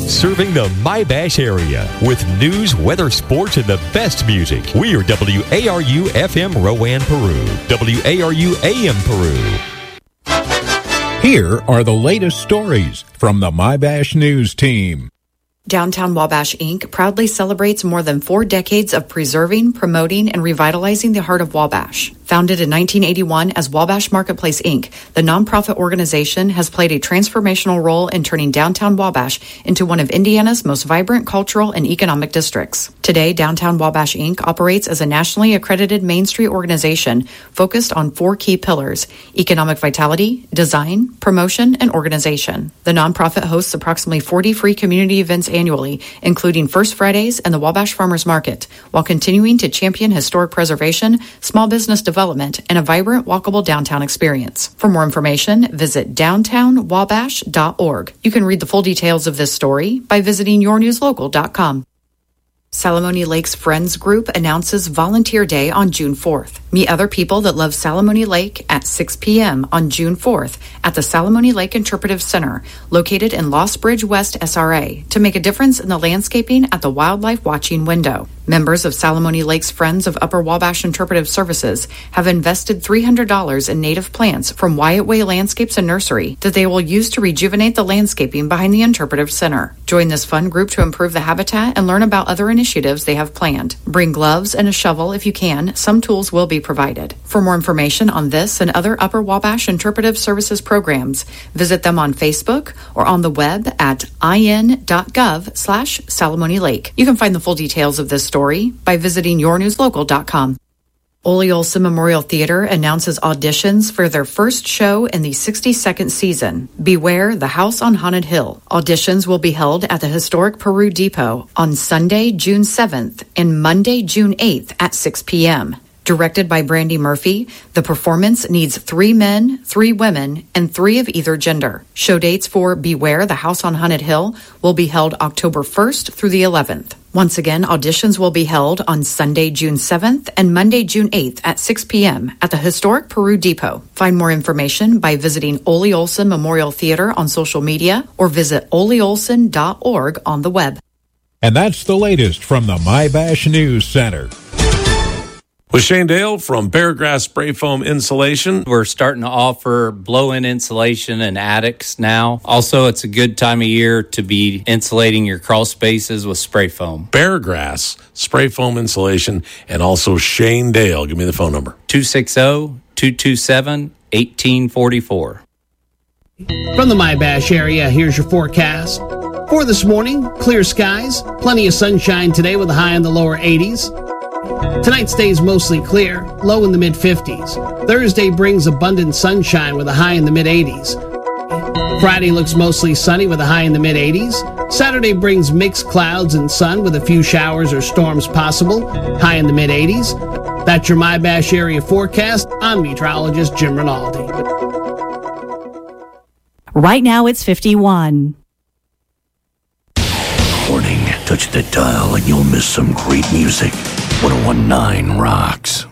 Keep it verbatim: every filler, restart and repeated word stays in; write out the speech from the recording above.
serving the MyBash area with news, weather, sports, and the best music. We are W A R U F M Rowan, Peru. W A R U A M Peru. Here are the latest stories from the MyBash News team. Downtown Wabash Incorporated proudly celebrates more than four decades of preserving, promoting, and revitalizing the heart of Wabash. Founded in nineteen eighty-one as Wabash Marketplace Incorporated, the nonprofit organization has played a transformational role in turning downtown Wabash into one of Indiana's most vibrant cultural and economic districts. Today, Downtown Wabash Incorporated operates as a nationally accredited Main Street organization focused on four key pillars: economic vitality, design, promotion, and organization. The nonprofit hosts approximately forty free community events annually, including First Fridays and the Wabash Farmers Market, while continuing to champion historic preservation, small business development, and a vibrant, walkable downtown experience. For more information, visit downtown wabash dot org. You can read the full details of this story by visiting your news local dot com. Salamone Lake's Friends Group announces Volunteer Day on June fourth. Meet other people that love Salamone Lake at six p.m. on June fourth at the Salamone Lake Interpretive Center, located in Lost Bridge West S R A, to make a difference in the landscaping at the wildlife watching window. Members of Salamone Lake's Friends of Upper Wabash Interpretive Services have invested three hundred dollars in native plants from Wyatt Way Landscapes and Nursery that they will use to rejuvenate the landscaping behind the Interpretive Center. Join this fun group to improve the habitat and learn about other initiatives they have planned. Bring gloves and a shovel if you can. Some tools will be provided. For more information on this and other Upper Wabash Interpretive Services programs, visit them on Facebook or on the web at in.gov slash Salamone Lake. You can find the full details of this story by visiting your news local dot com. Ole Olson Memorial Theater announces auditions for their first show in the sixty-second season, Beware the House on Haunted Hill. Auditions will be held at the historic Peru Depot on Sunday, June seventh and Monday, June eighth at six p.m. Directed by Brandy Murphy, the performance needs three men, three women, and three of either gender. Show dates for Beware the House on Haunted Hill will be held October first through the eleventh. Once again, auditions will be held on Sunday, June seventh and Monday, June eighth at six p.m. at the historic Peru Depot. Find more information by visiting Ole Olson Memorial Theater on social media or visit ole olson dot org on the web. And that's the latest from the MyBash News Center. With Shane Dale from Beargrass Spray Foam Insulation. We're starting to offer blow-in insulation in attics now. Also, it's a good time of year to be insulating your crawl spaces with spray foam. Beargrass Spray Foam Insulation, and also Shane Dale. Give me the phone number. two six zero, two two seven, one eight four four. From the MyBash area, here's your forecast. For this morning, clear skies, plenty of sunshine today with a high in the lower eighties. Tonight stays mostly clear, low in the mid-fifties. Thursday brings abundant sunshine with a high in the mid-eighties. Friday looks mostly sunny with a high in the mid-eighties. Saturday brings mixed clouds and sun with a few showers or storms possible, high in the mid-eighties. That's your MyBash area forecast. I'm meteorologist Jim Rinaldi. Right now it's fifty-one. Warning, touch the dial and you'll miss some great music. one oh one point nine rocks.